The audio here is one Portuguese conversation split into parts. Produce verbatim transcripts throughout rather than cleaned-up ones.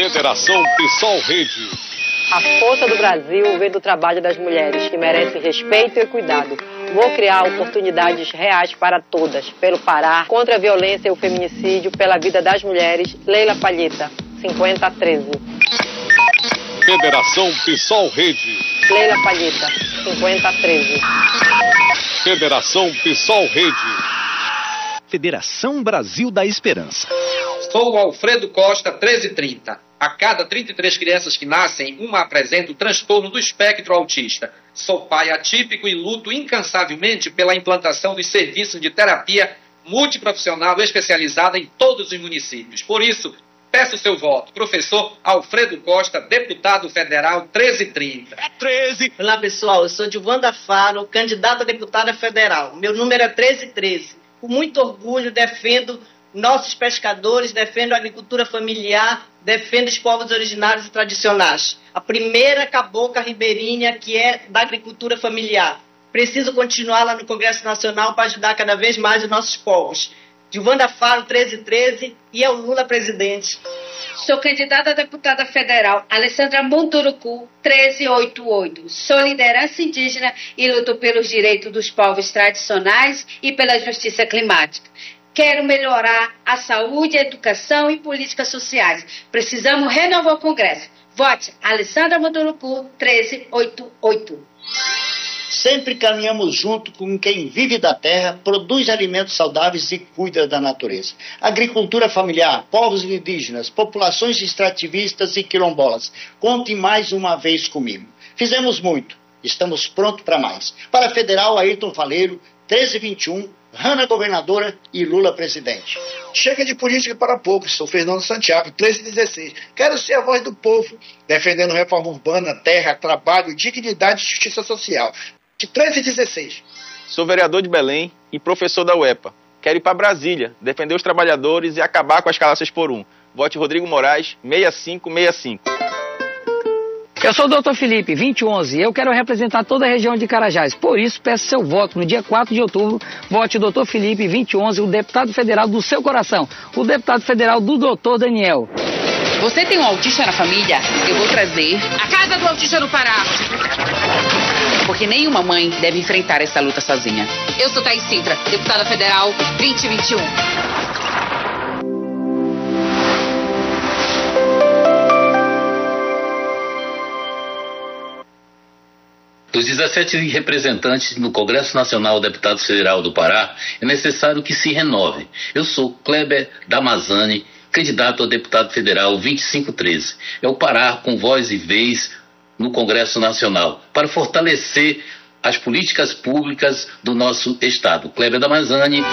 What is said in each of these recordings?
Federação PSOL Rede. A força do Brasil vem do trabalho das mulheres, que merecem respeito e cuidado. Vou criar oportunidades reais para todas. Pelo Pará, contra a violência e o feminicídio, pela vida das mulheres, Leila Palheta, cinquenta treze. Federação PSOL Rede. Leila Palheta, cinquenta treze. Federação PSOL Rede. Federação Brasil da Esperança. Sou o Alfredo Costa, treze trinta. A cada trinta e três crianças que nascem, uma apresenta o transtorno do espectro autista. Sou pai atípico e luto incansavelmente pela implantação dos serviços de terapia multiprofissional especializada em todos os municípios. Por isso, peço seu voto. Professor Alfredo Costa, deputado federal, treze trinta. É treze. Olá, pessoal. Eu sou Gilvanda Faro, candidata a deputada federal. Meu número é treze treze. Com muito orgulho, defendo nossos pescadores, defendo a agricultura familiar, defendo os povos originários e tradicionais. A primeira cabocla ribeirinha que é da agricultura familiar. Preciso continuar lá no Congresso Nacional para ajudar cada vez mais os nossos povos. Gilvanda Faro, treze treze, e é o Lula presidente. Sou candidata a deputada federal, Alessandra Monturucu, treze oitenta e oito. Sou liderança indígena e luto pelos direitos dos povos tradicionais e pela justiça climática. Quero melhorar a saúde, a educação e políticas sociais. Precisamos renovar o Congresso. Vote Alessandra Monturucu, treze oitenta e oito. Sempre caminhamos junto com quem vive da terra, produz alimentos saudáveis e cuida da natureza. Agricultura familiar, povos indígenas, populações extrativistas e quilombolas. Contem mais uma vez comigo. Fizemos muito. Estamos prontos para mais. Para a Federal, Ayrton Faleiro, treze vinte e um, Hanna governadora e Lula presidente. Chega de política para poucos. Sou Fernando Santiago, treze dezesseis. Quero ser a voz do povo, defendendo reforma urbana, terra, trabalho, dignidade e justiça social. De treze dezesseis. Sou vereador de Belém e professor da U E P A. Quero ir para Brasília, defender os trabalhadores e acabar com as calaças por um. Vote Rodrigo Moraes, sessenta e cinco sessenta e cinco. Eu sou o doutor Felipe, vinte e onze, e eu quero representar toda a região de Carajás. Por isso, peço seu voto no dia quatro de outubro. Vote doutor Felipe, vinte e onze, o deputado federal do seu coração. O deputado federal do doutor Daniel. Você tem um autista na família? Eu vou trazer a Casa do Autista no Pará. Porque nenhuma mãe deve enfrentar essa luta sozinha. Eu sou Thaís Sintra, deputada federal, vinte vinte e um. Dos dezessete representantes no Congresso Nacional Deputado Federal do Pará, é necessário que se renove. Eu sou Kleber Damazani, candidato a deputado federal vinte e cinco treze. É o Pará com voz e vez no Congresso Nacional, para fortalecer as políticas públicas do nosso Estado. Kleber Damazani.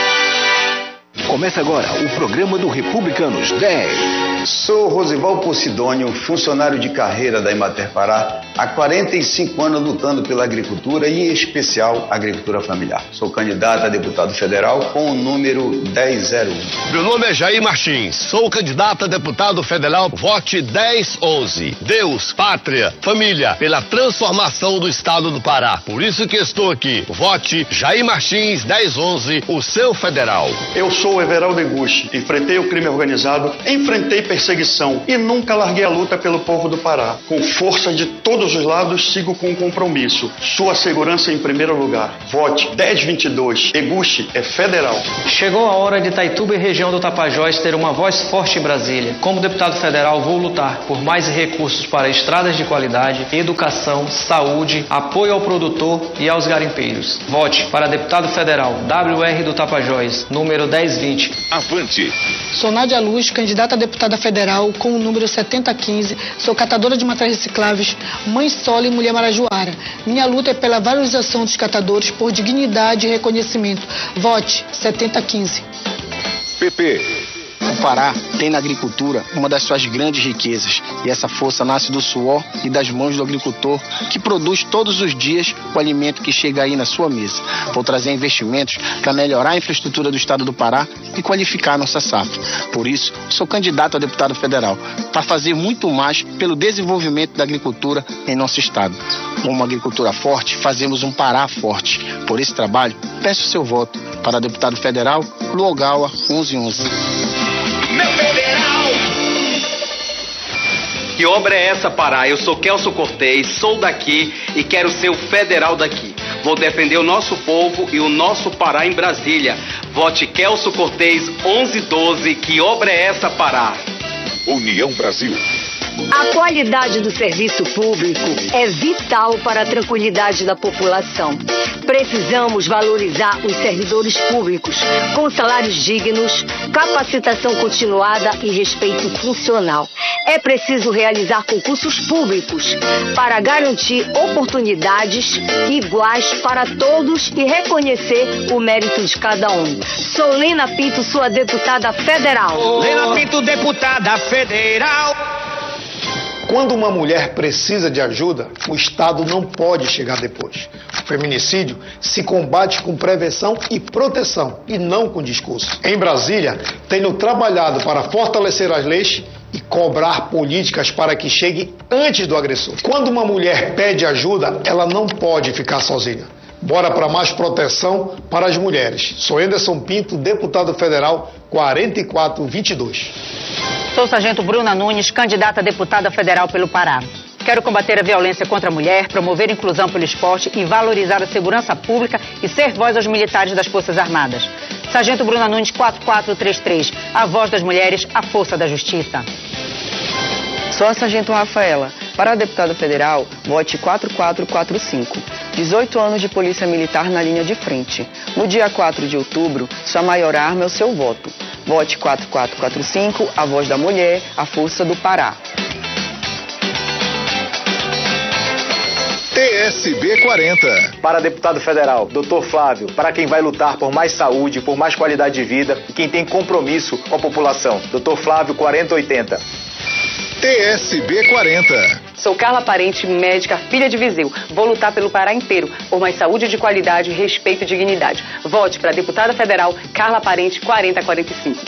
Começa agora o programa do Republicanos dez. Sou Rosival Posidônio, funcionário de carreira da Emater Pará, há quarenta e cinco anos lutando pela agricultura e, em especial, agricultura familiar. Sou candidato a deputado federal com o número dez zero um. Meu nome é Jair Martins, sou candidato a deputado federal, vote dez onze. Deus, pátria, família, pela transformação do estado do Pará. Por isso que estou aqui. Vote Jair Martins, dez onze, o seu federal. Eu sou Everaldo Eguchi, enfrentei o crime organizado, enfrentei perseguição e nunca larguei a luta pelo povo do Pará. Com força de todos os lados, sigo com um compromisso. Sua segurança em primeiro lugar. Vote dez vinte e dois. Eguchi é federal. Chegou a hora de Itaituba e região do Tapajós ter uma voz forte em Brasília. Como deputado federal, vou lutar por mais recursos para estradas de qualidade, educação, saúde, apoio ao produtor e aos garimpeiros. Vote para deputado federal, W R do Tapajós, número dez vinte. Avante. Sou Nádia Luz, candidata a deputada federal com o número setenta quinze. Sou catadora de materiais recicláveis, mãe solo e mulher marajoara. Minha luta é pela valorização dos catadores por dignidade e reconhecimento. Vote setenta quinze. P P. O Pará tem na agricultura uma das suas grandes riquezas, e essa força nasce do suor e das mãos do agricultor, que produz todos os dias o alimento que chega aí na sua mesa. Vou trazer investimentos para melhorar a infraestrutura do estado do Pará e qualificar a nossa safra. Por isso, sou candidato a deputado federal, para fazer muito mais pelo desenvolvimento da agricultura em nosso estado. Com uma agricultura forte, fazemos um Pará forte. Por esse trabalho, peço seu voto para deputado federal, Luogawa, onze onze. Meu federal! Que obra é essa, Pará? Eu sou Kelso Cortez, sou daqui e quero ser o federal daqui. Vou defender o nosso povo e o nosso Pará em Brasília. Vote Kelso Cortez onze doze. Que obra é essa, Pará? União Brasil. A qualidade do serviço público é vital para a tranquilidade da população. Precisamos valorizar os servidores públicos com salários dignos, capacitação continuada e respeito funcional. É preciso realizar concursos públicos para garantir oportunidades iguais para todos e reconhecer o mérito de cada um. Sou Lena Pinto, sua deputada federal. Oh. Lena Pinto, deputada federal. Quando uma mulher precisa de ajuda, o Estado não pode chegar depois. O feminicídio se combate com prevenção e proteção, e não com discurso. Em Brasília, tenho trabalhado para fortalecer as leis e cobrar políticas para que chegue antes do agressor. Quando uma mulher pede ajuda, ela não pode ficar sozinha. Bora para mais proteção para as mulheres. Sou Anderson Pinto, deputado federal quarenta e quatro vinte e dois. Sou Sargento Bruna Nunes, candidata a deputada federal pelo Pará. Quero combater a violência contra a mulher, promover a inclusão pelo esporte e valorizar a segurança pública e ser voz aos militares das Forças Armadas. Sargento Bruna Nunes, quatro quatro três três. A voz das mulheres, a força da justiça. Sou a Sargento Rafaela. Para a deputada federal, vote quatro quatro quatro cinco. dezoito anos de polícia militar na linha de frente. No dia quatro de outubro, sua maior arma é o seu voto. Vote quatro quatro quatro cinco, a voz da mulher, a força do Pará. T S B quarenta. Para deputado federal, doutor Flávio, para quem vai lutar por mais saúde, por mais qualidade de vida e quem tem compromisso com a população, doutor Flávio quarenta oitenta. T S B quarenta. Sou Carla Parente, médica, filha de Viseu. Vou lutar pelo Pará inteiro, por mais saúde de qualidade, respeito e dignidade. Vote para a deputada federal Carla Parente quarenta quarenta e cinco.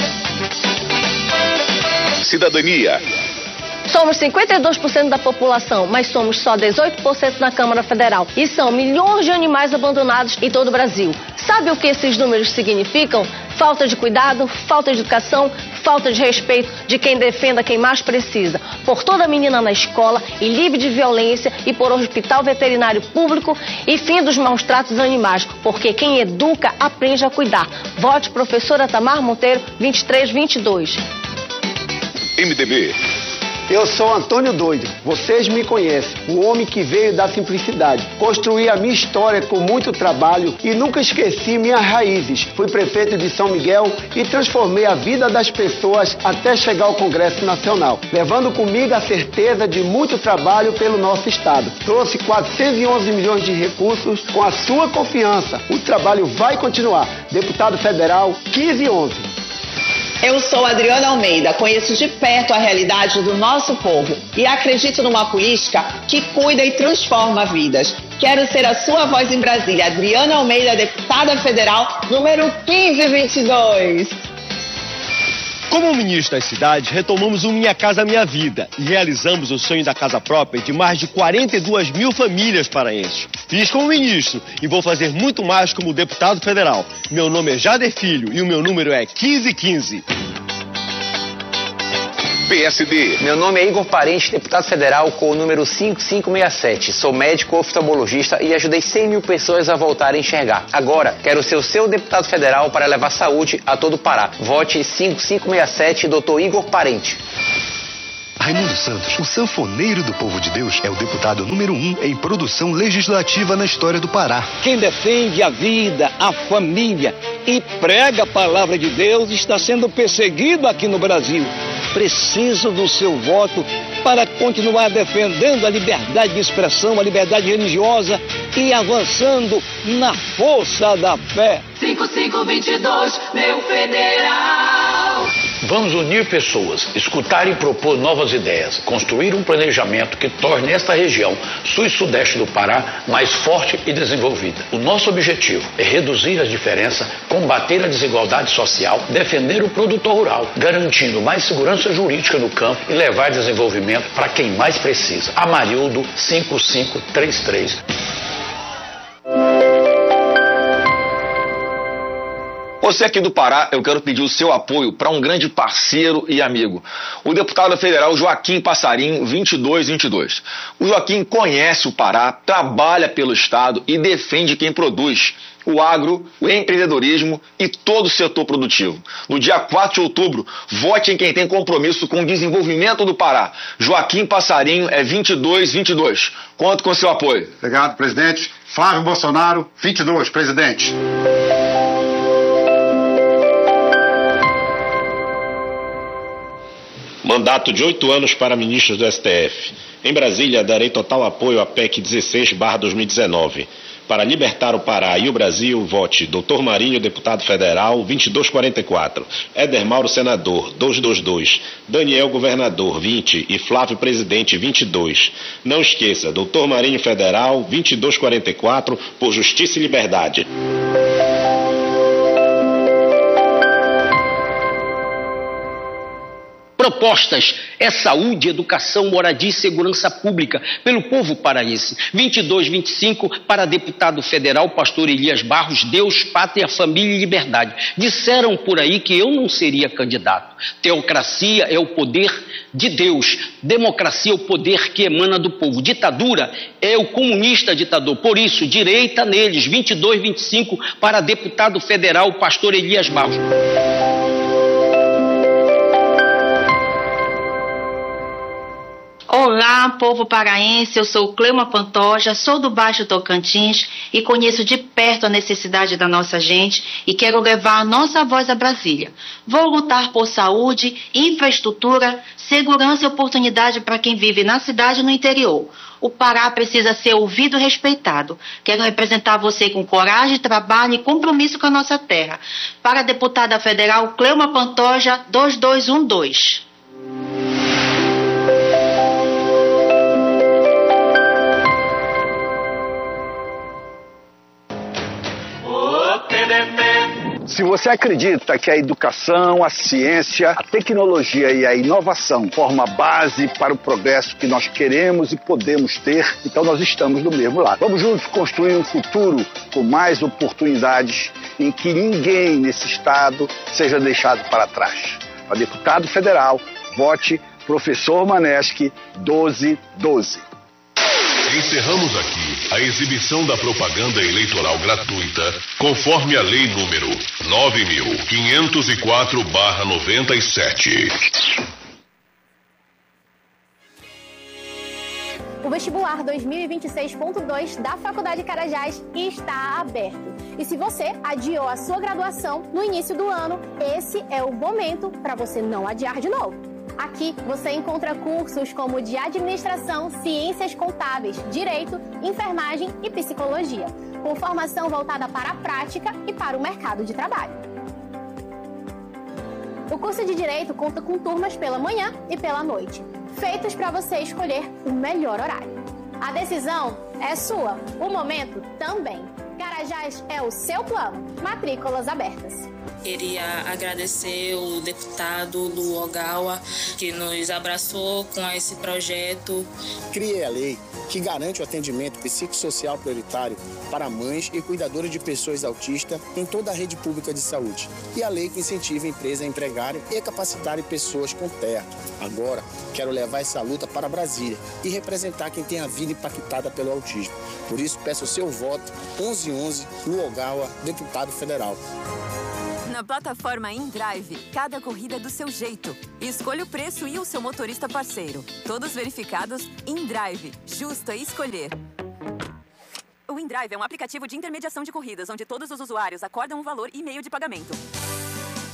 Cidadania. Somos cinquenta e dois por cento da população, mas somos só dezoito por cento na Câmara Federal. E são milhões de animais abandonados em todo o Brasil. Sabe o que esses números significam? Falta de cuidado, falta de educação, falta de respeito de quem defenda quem mais precisa. Por toda menina na escola e livre de violência e por hospital veterinário público e fim dos maus tratos animais. Porque quem educa aprende a cuidar. Vote professora Tamar Monteiro, vinte e três vinte e dois. M D B. Eu sou Antônio Doido, vocês me conhecem, o homem que veio da simplicidade. Construí a minha história com muito trabalho e nunca esqueci minhas raízes. Fui prefeito de São Miguel e transformei a vida das pessoas até chegar ao Congresso Nacional, levando comigo a certeza de muito trabalho pelo nosso estado. Trouxe quatrocentos e onze milhões de recursos com a sua confiança. O trabalho vai continuar. Deputado federal quinze onze. Eu sou Adriana Almeida, conheço de perto a realidade do nosso povo e acredito numa política que cuida e transforma vidas. Quero ser a sua voz em Brasília. Adriana Almeida, deputada federal, número quinze vinte e dois. Como ministro das cidades, retomamos o Minha Casa Minha Vida e realizamos o sonho da casa própria de mais de quarenta e duas mil famílias paraenses. Fiz como ministro e vou fazer muito mais como deputado federal. Meu nome é Jader Filho e o meu número é quinze quinze. P S D. Meu nome é Igor Parente, deputado federal com o número cinco cinco seis sete. Sou médico oftalmologista e ajudei cem mil pessoas a voltarem a enxergar. Agora, quero ser o seu deputado federal para levar saúde a todo o Pará. Vote cinco cinco seis sete, doutor Igor Parente. Raimundo Santos, o sanfoneiro do povo de Deus, é o deputado número um em produção legislativa na história do Pará. Quem defende a vida, a família e prega a palavra de Deus está sendo perseguido aqui no Brasil. Preciso do seu voto para continuar defendendo a liberdade de expressão, a liberdade religiosa e avançando na força da fé. cinco cinco dois dois, meu federal. Vamos unir pessoas, escutar e propor novas ideias, construir um planejamento que torne esta região, sul e sudeste do Pará, mais forte e desenvolvida. O nosso objetivo é reduzir as diferenças, combater a desigualdade social, defender o produtor rural, garantindo mais segurança jurídica no campo e levar desenvolvimento para quem mais precisa. Amarildo cinco cinco três três. Você aqui do Pará, eu quero pedir o seu apoio para um grande parceiro e amigo, o deputado federal Joaquim Passarinho, vinte e dois vinte e dois. O Joaquim conhece o Pará, trabalha pelo Estado e defende quem produz, o agro, o empreendedorismo e todo o setor produtivo. No dia quatro de outubro, vote em quem tem compromisso com o desenvolvimento do Pará. Joaquim Passarinho é vinte e dois vinte e dois. Conto com seu apoio. Obrigado, presidente. Flávio Bolsonaro, vinte e dois, presidente. Mandato de oito anos para ministros do S T F. Em Brasília, darei total apoio à P E C dezesseis barra dois mil e dezenove. Para libertar o Pará e o Brasil, vote doutor Marinho, deputado federal, vinte e dois quarenta e quatro. Éder Mauro, senador, duzentos e vinte e dois. Daniel, governador, vinte. E Flávio, presidente, vinte e dois. Não esqueça, doutor Marinho, federal, vinte e dois quarenta e quatro, por justiça e liberdade. Propostas é saúde, educação, moradia e segurança pública pelo povo paraense. vinte e dois vinte e cinco para deputado federal, pastor Elias Barros, Deus, pátria, família e liberdade. Disseram por aí que eu não seria candidato. Teocracia é o poder de Deus. Democracia é o poder que emana do povo. Ditadura é o comunista ditador. Por isso, direita neles. vinte e dois vinte e cinco para deputado federal, pastor Elias Barros. Olá, povo paraense, eu sou Cleuma Pantoja, sou do Baixo Tocantins e conheço de perto a necessidade da nossa gente e quero levar a nossa voz a Brasília. Vou lutar por saúde, infraestrutura, segurança e oportunidade para quem vive na cidade e no interior. O Pará precisa ser ouvido e respeitado. Quero representar você com coragem, trabalho e compromisso com a nossa terra. Para a deputada federal Cleuma Pantoja, dois dois um dois. Se você acredita que a educação, a ciência, a tecnologia e a inovação formam a base para o progresso que nós queremos e podemos ter, então nós estamos do mesmo lado. Vamos juntos construir um futuro com mais oportunidades em que ninguém nesse estado seja deixado para trás. Para deputado federal, vote Professor Maneschi doze doze. Encerramos aqui a exibição da propaganda eleitoral gratuita, conforme a lei número nove mil quinhentos e quatro barra noventa e sete. O vestibular dois mil e vinte e seis ponto dois da Faculdade Carajás está aberto. E se você adiou a sua graduação no início do ano, esse é o momento para você não adiar de novo. Aqui você encontra cursos como de administração, ciências contábeis, direito, enfermagem e psicologia, com formação voltada para a prática e para o mercado de trabalho. O curso de direito conta com turmas pela manhã e pela noite, feitos para você escolher o melhor horário. A decisão é sua, o momento também. Carajás é o seu plano. Matrículas abertas. Queria agradecer o deputado Lu Ogawa, que nos abraçou com esse projeto. Criei a lei que garante o atendimento psicossocial prioritário para mães e cuidadoras de pessoas autistas em toda a rede pública de saúde. E a lei que incentiva a empresa a empregarem e capacitarem pessoas com T E A. Agora, quero levar essa luta para Brasília e representar quem tem a vida impactada pelo autismo. Por isso, peço o seu voto, onze onze, Lu Ogawa, deputado federal. Na plataforma InDrive, cada corrida é do seu jeito. Escolha o preço e o seu motorista parceiro. Todos verificados, InDrive. Justo é escolher. O InDrive é um aplicativo de intermediação de corridas, onde todos os usuários acordam um valor e meio de pagamento.